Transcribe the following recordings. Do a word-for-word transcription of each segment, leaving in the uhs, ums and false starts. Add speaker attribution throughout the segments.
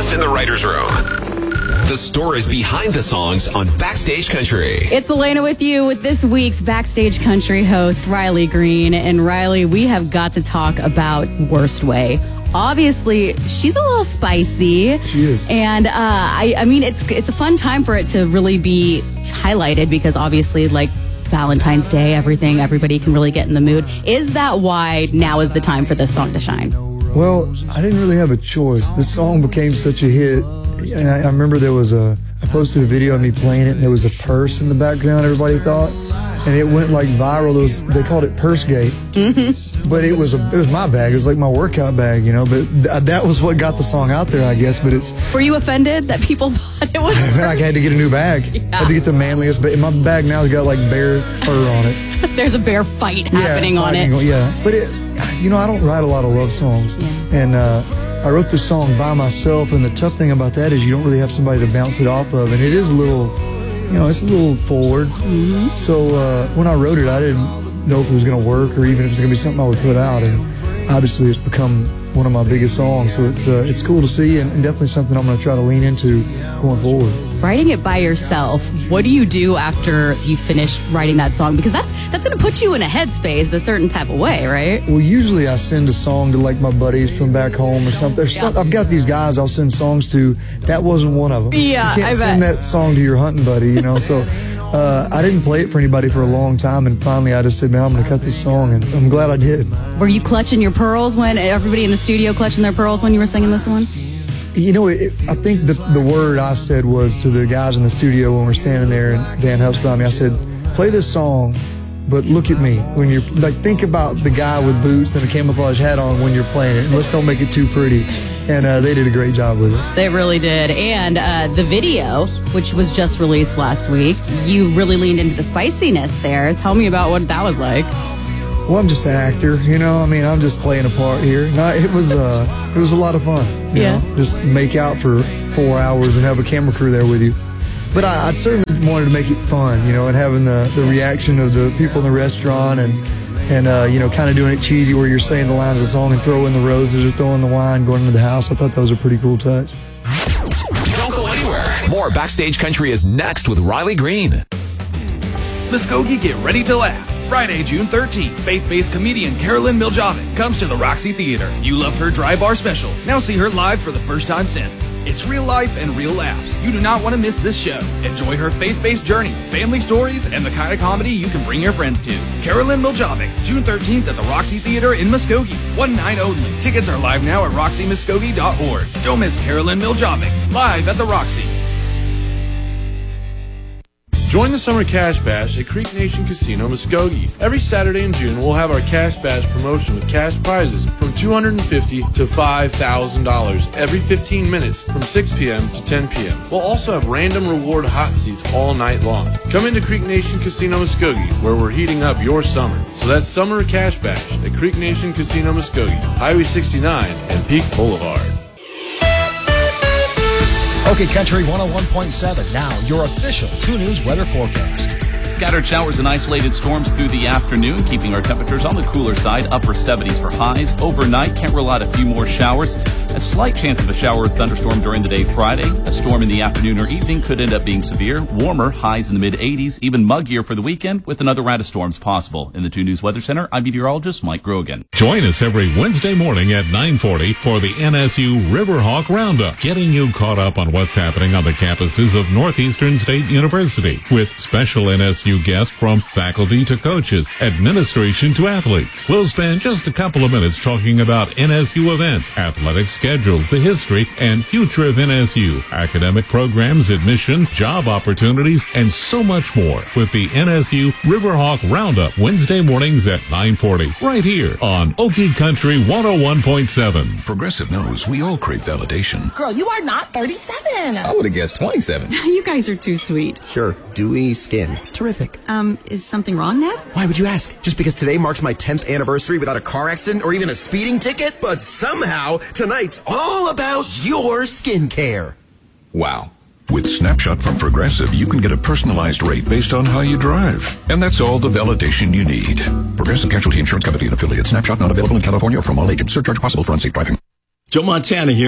Speaker 1: What's in the writer's room? The stories behind the songs on Backstage Country.
Speaker 2: It's Elena with you with this week's Backstage Country host, Riley Green. And Riley, we have got to talk about Worst Way. Obviously, she's a little spicy.
Speaker 3: She is.
Speaker 2: And uh, I, I mean, it's it's a fun time for it to really be highlighted because obviously, like, Valentine's Day, everything, everybody can really get in the mood. Is that why now is the time for this song to shine?
Speaker 3: Well, I didn't really have a choice. This song became such a hit. And I, I remember there was a, I posted a video of me playing it, and there was a purse in the background, everybody thought. And it went like viral. There was, they called it Pursegate. Mm-hmm. But it was a, it was my bag. It was like my workout bag, you know. But th- that was what got the song out there, I guess. But it's.
Speaker 2: Were you offended that people thought it was?
Speaker 3: I felt like I had to get a new bag. Yeah. I had to get the manliest. But my bag now has got like bear fur on it.
Speaker 2: There's a bear fight happening
Speaker 3: yeah,
Speaker 2: on it.
Speaker 3: Yeah. But it, you know, I don't write a lot of love songs, yeah. and uh, I wrote this song by myself. And the tough thing about that is you don't really have somebody to bounce it off of, and it is a little. You know, it's a little forward. Mm-hmm. So uh, when I wrote it, I didn't know if it was going to work or even if it was going to be something I would put out. And obviously, it's become one of my biggest songs. So it's uh, it's cool to see and, and definitely something I'm going to try to lean into going forward.
Speaker 2: Writing it by yourself, what do you do after you finish writing that song? Because that's that's going to put you in a headspace a certain type of way, right?
Speaker 3: Well, usually I send a song to like my buddies from back home or something. There's some, I've got these guys I'll send songs to. That wasn't one of them.
Speaker 2: Yeah,
Speaker 3: you can't
Speaker 2: I
Speaker 3: send
Speaker 2: bet.
Speaker 3: that song to your hunting buddy, you know. So uh, I didn't play it for anybody for a long time, and finally I just said, man, I'm going to cut this song, and I'm glad I did.
Speaker 2: Were you clutching your pearls when everybody in the studio clutching their pearls when you were singing this one?
Speaker 3: You know, it, I think the the word I said was to the guys in the studio when we're standing there and Dan helps by me, I said, play this song, but look at me. When you're, like, think about the guy with boots and a camouflage hat on when you're playing it. And let's don't make it too pretty. And uh, they did a great job with it.
Speaker 2: They really did. And uh, the video, which was just released last week, you really leaned into the spiciness there. Tell me about what that was like.
Speaker 3: Well, I'm just an actor, you know. I mean, I'm just playing a part here. No, it was uh, it was a lot of fun. You
Speaker 2: yeah.
Speaker 3: know? Just make out for four hours and have a camera crew there with you. But I, I certainly wanted to make it fun, you know, and having the, the reaction of the people in the restaurant and and uh, you know, kind of doing it cheesy where you're saying the lines of the song and throwing the roses or throwing the wine going into the house. I thought that was a pretty cool touch.
Speaker 1: Don't go anywhere. More Backstage Country is next with Riley Green.
Speaker 4: Muskogee, get ready to laugh. Friday, June thirteenth, faith-based comedian Carolyn Miljovic comes to the Roxy Theater. You loved her Dry Bar special. Now see her live for the first time since. It's real life and real laughs. You do not want to miss this show. Enjoy her faith-based journey, family stories, and the kind of comedy you can bring your friends to. Carolyn Miljovic, June thirteenth at the Roxy Theater in Muskogee. One night only. Tickets are live now at roxy muskogee dot org. Don't miss Carolyn Miljovic, live at the Roxy.
Speaker 5: Join the Summer Cash Bash at Creek Nation Casino Muskogee. Every Saturday in June, we'll have our Cash Bash promotion with cash prizes from two hundred fifty dollars to five thousand dollars every fifteen minutes from six p.m. to ten p.m. We'll also have random reward hot seats all night long. Come into Creek Nation Casino Muskogee, where we're heating up your summer. So that's Summer Cash Bash at Creek Nation Casino Muskogee, Highway sixty-nine and Peak Boulevard.
Speaker 6: Okay, Country one oh one point seven. Now, your official two News weather forecast.
Speaker 7: Scattered showers and isolated storms through the afternoon, keeping our temperatures on the cooler side, upper seventies for highs. Overnight, can't rule out a few more showers. A slight chance of a shower or thunderstorm during the day Friday. A storm in the afternoon or evening could end up being severe. Warmer, highs in the mid-eighties, even muggier for the weekend, with another round of storms possible. In the two News Weather Center, I'm meteorologist Mike Grogan.
Speaker 8: Join us every Wednesday morning at nine forty for the N S U Riverhawk Roundup, getting you caught up on what's happening on the campuses of Northeastern State University, with special N S U guests from faculty to coaches, administration to athletes. We'll spend just a couple of minutes talking about N S U events, athletic schedules, the history and future of N S U, academic programs, admissions, job opportunities, and so much more with the N S U Riverhawk Roundup, Wednesday mornings at nine forty, right here on Okie Country one oh one point seven.
Speaker 9: Progressive knows we all crave validation.
Speaker 10: Girl, you are not thirty-seven.
Speaker 11: I would have guessed twenty-seven.
Speaker 2: You guys are too sweet.
Speaker 11: Sure, dewy skin. Terrific.
Speaker 2: Um, is something wrong, Ned?
Speaker 11: Why would you ask? Just because today marks my tenth anniversary without a car accident or even a speeding ticket? But somehow, tonight's all about your skincare.
Speaker 9: Wow. With Snapshot from Progressive, you can get a personalized rate based on how you drive. And that's all the validation you need. Progressive Casualty Insurance Company and affiliates. Snapshot not available in California or from all agents. Surcharge possible for unsafe driving.
Speaker 12: Joe Montana here.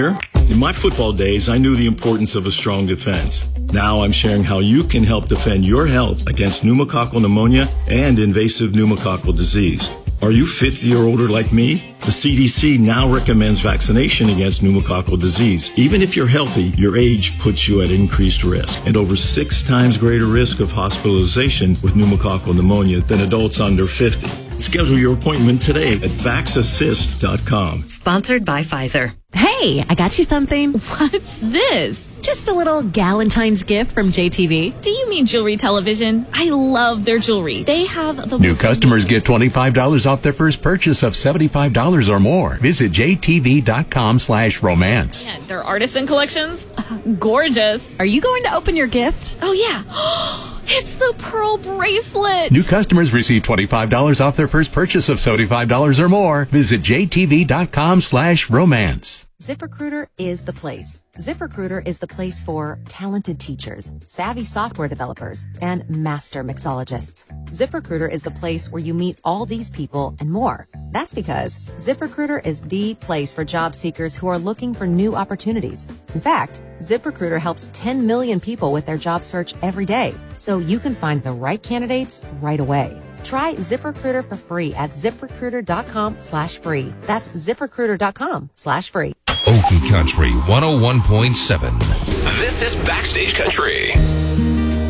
Speaker 12: In my football days, I knew the importance of a strong defense. Now I'm sharing how you can help defend your health against pneumococcal pneumonia and invasive pneumococcal disease. Are you fifty or older like me? The C D C now recommends vaccination against pneumococcal disease. Even if you're healthy, your age puts you at increased risk and over six times greater risk of hospitalization with pneumococcal pneumonia than adults under fifty. Schedule your appointment today at vax assist dot com.
Speaker 13: Sponsored by Pfizer.
Speaker 14: Hey, I got you something.
Speaker 13: What's this?
Speaker 14: Just a little Galentine's gift from J T V.
Speaker 13: Do you mean Jewelry Television? I love their jewelry. They have the
Speaker 15: New customers get twenty-five dollars off their first purchase of seventy-five dollars or more. Visit J T V dot com slash romance.
Speaker 13: Yeah, their artisan collections? Uh, gorgeous.
Speaker 14: Are you going to open your gift?
Speaker 13: Oh, yeah. It's the pearl bracelet.
Speaker 15: New customers receive twenty-five dollars off their first purchase of seventy-five dollars or more. Visit J T V dot com slash romance.
Speaker 16: ZipRecruiter is the place. ZipRecruiter is the place for talented teachers, savvy software developers, and master mixologists. ZipRecruiter is the place where you meet all these people and more. That's because ZipRecruiter is the place for job seekers who are looking for new opportunities. In fact, ZipRecruiter helps ten million people with their job search every day, so you can find the right candidates right away. Try ZipRecruiter for free at ZipRecruiter dot com slash free. That's ZipRecruiter dot com slash free.
Speaker 17: Okie Country one oh one point seven.
Speaker 1: This is Backstage Country.